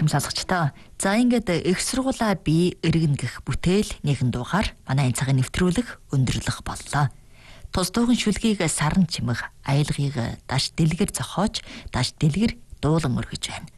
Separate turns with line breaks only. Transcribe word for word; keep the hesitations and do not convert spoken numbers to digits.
Эрхэм сонсогчдоо. За ингээд их сургуулаа би эргэн гэх бүтээл нэгэн дуугаар манай энэ цагийн нэвтрүүлэг өндөрлөх боллоо. Тус дуугын шүлгийг саран чимэг аялгыг даш дэлгэр зохиож, даш дэлгэр дуулан өргөж байна.